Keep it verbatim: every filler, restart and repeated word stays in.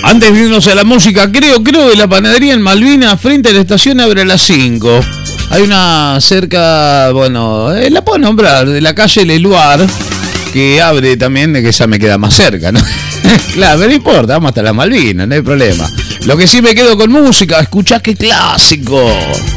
Antes de irnos a la música, creo, creo que la panadería en Malvinas, frente a la estación, abre a las cinco. Hay una cerca, bueno, eh, la puedo nombrar, de la calle Leluar, que abre también, de que esa me queda más cerca, ¿no? Claro, pero no importa, vamos hasta las Malvinas, no hay problema. Lo que sí me quedo con música, escuchá qué clásico.